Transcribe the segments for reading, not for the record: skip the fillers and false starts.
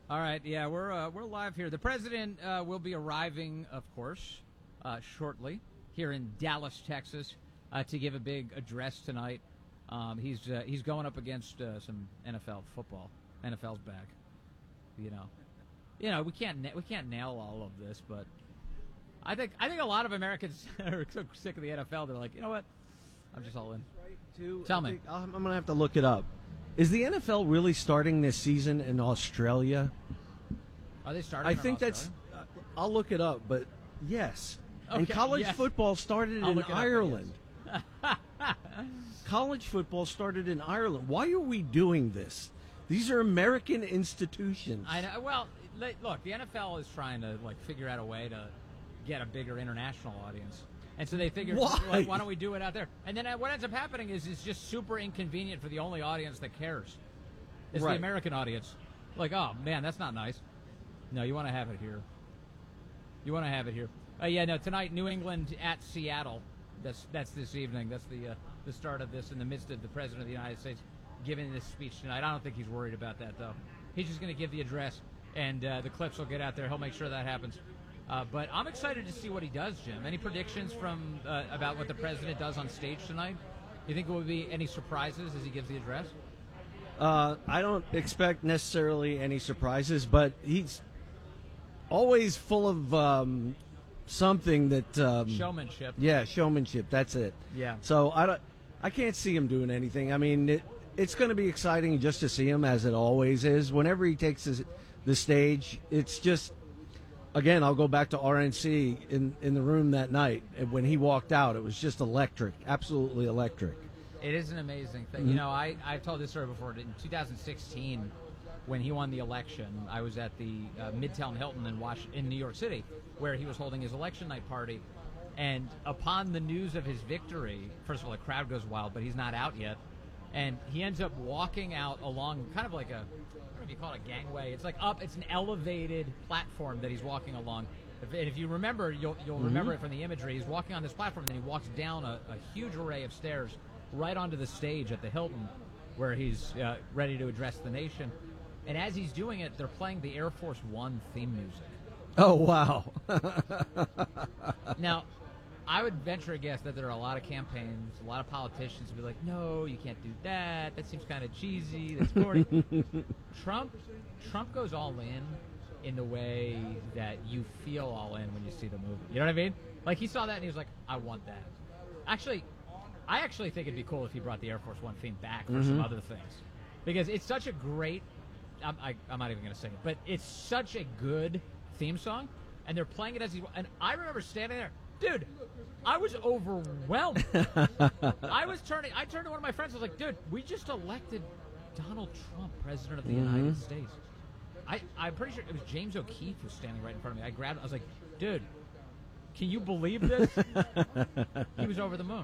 All right, yeah, we're live here. The president will be arriving, of course, shortly here in Dallas, Texas, to give a big address tonight. He's going up against some NFL football. NFL's back. You know, we can't nail all of this, but I think a lot of Americans are so sick of the NFL. They're like, you know what? I'm just all in. Tell me. I'm going to have to look it up. Is the NFL really starting this season in Australia? Are they starting? I think that's. I'll look it up, but yes. Okay, and college yes. football started I'll in look it up, Ireland. College football started in Ireland. Why are we doing this? These are American institutions. I know. Well, look, the NFL is trying to figure out a way to get a bigger international audience. And so they figured, why don't we do it out there? And then what ends up happening is it's just super inconvenient for the only audience that cares. It's the American audience. Like, oh, man, that's not nice. No, you want to have it here. Tonight, New England at Seattle. That's this evening. That's the start of this in the midst of the President of the United States giving this speech tonight. I don't think he's worried about that, though. He's just going to give the address, and the clips will get out there. He'll make sure that happens. But I'm excited to see what he does, Jim. Any predictions from about what the president does on stage tonight? You think there will be any surprises as he gives the address? I don't expect necessarily any surprises, but he's always full of something that showmanship. Yeah, showmanship. That's it. Yeah. So I can't see him doing anything. I mean, it's going to be exciting just to see him, as it always is. Whenever he takes the stage, it's just. Again, I'll go back to RNC in the room that night. And when he walked out, it was just electric, absolutely electric. It is an amazing thing. Mm-hmm. You know, I've told this story before. In 2016, when he won the election, I was at the Midtown Hilton in New York City, where he was holding his election night party. And upon the news of his victory, first of all, the crowd goes wild, but he's not out yet. And he ends up walking out along kind of like I don't know if you call it a gangway. It's it's an elevated platform that he's walking along. And if you remember, you'll remember it from the imagery. He's walking on this platform, and then he walks down a huge array of stairs right onto the stage at the Hilton, where he's ready to address the nation. And as he's doing it, they're playing the Air Force One theme music. Oh, wow. Now, I would venture a guess that there are a lot of campaigns, a lot of politicians who be like, no, you can't do that. That seems kind of cheesy. That's corny. Trump goes all in the way that you feel all in when you see the movie. You know what I mean? Like, he saw that and he was like, I want that. Actually, I think it'd be cool if he brought the Air Force One theme back for some other things. Because it's such a great, I'm not even going to sing it, but it's such a good theme song. And they're playing it and I remember standing there. Dude, I was overwhelmed. I turned to one of my friends. I was like, dude, we just elected Donald Trump president of the United States. I'm pretty sure it was James O'Keefe who was standing right in front of me. I grabbed it. I was like, dude, can you believe this? He was over the moon.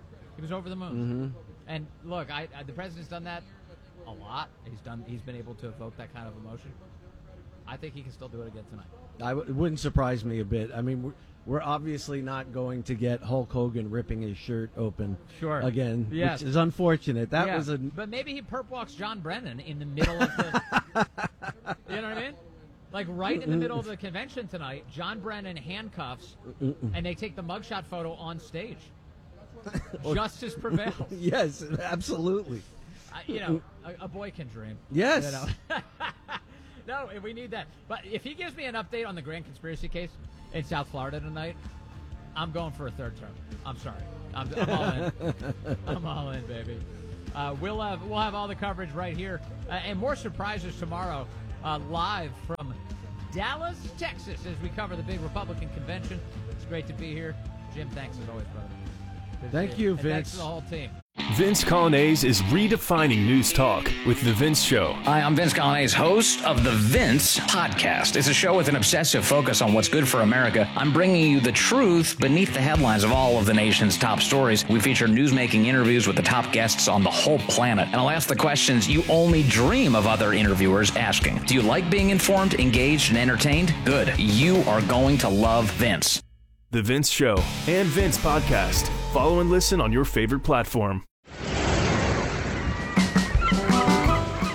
And look, the president's done that a lot. He's been able to evoke that kind of emotion. I think he can still do it again tonight. It wouldn't surprise me a bit. I mean, we're obviously not going to get Hulk Hogan ripping his shirt open again, yes. Which is unfortunate. But maybe he perp walks John Brennan in the middle of the... You know what I mean? Like right in the middle of the convention tonight, John Brennan handcuffs, and they take the mugshot photo on stage. Justice prevails. Yes, absolutely. A boy can dream. Yes. You know? No, we need that. But if he gives me an update on the grand conspiracy case in South Florida tonight, I'm going for a third term. I'm sorry. I'm all in. I'm all in, baby. We'll have all the coverage right here and more surprises tomorrow live from Dallas, Texas, as we cover the big Republican convention. It's great to be here. Jim, thanks as always, brother. Thank you, and Vince. Thanks to the whole team. Vince Colonnese is redefining news talk with The Vince Show. Hi, I'm Vince Colonnese, host of The Vince Podcast. It's a show with an obsessive focus on what's good for America. I'm bringing you the truth beneath the headlines of all of the nation's top stories. We feature news-making interviews with the top guests on the whole planet. And I'll ask the questions you only dream of other interviewers asking. Do you like being informed, engaged, and entertained? Good. You are going to love Vince. The Vince Show and Vince Podcast. Follow and listen on your favorite platform.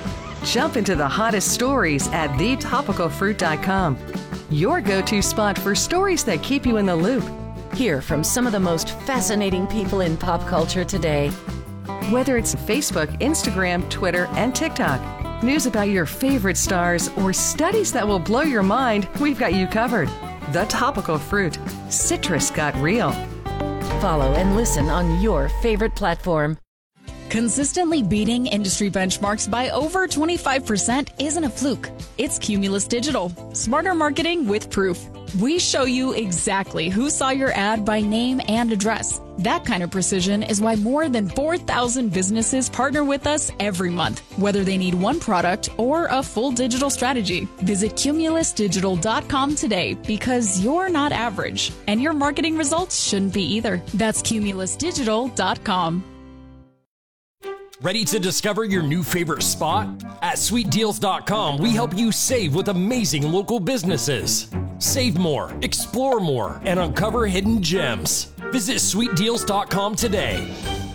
Jump into the hottest stories at thetopicalfruit.com. Your go-to spot for stories that keep you in the loop. Hear from some of the most fascinating people in pop culture today. Whether it's Facebook, Instagram, Twitter, and TikTok, news about your favorite stars, or studies that will blow your mind, we've got you covered. The Topical Fruit. Citrus got real. Follow and listen on your favorite platform. Consistently beating industry benchmarks by over 25% isn't a fluke. It's Cumulus Digital. Smarter marketing with proof. We show you exactly who saw your ad by name and address. That kind of precision is why more than 4,000 businesses partner with us every month, whether they need one product or a full digital strategy. Visit cumulusdigital.com today because you're not average, and your marketing results shouldn't be either. That's cumulusdigital.com. Ready to discover your new favorite spot? At sweetdeals.com, we help you save with amazing local businesses. Save more, explore more, and uncover hidden gems. Visit sweetdeals.com today.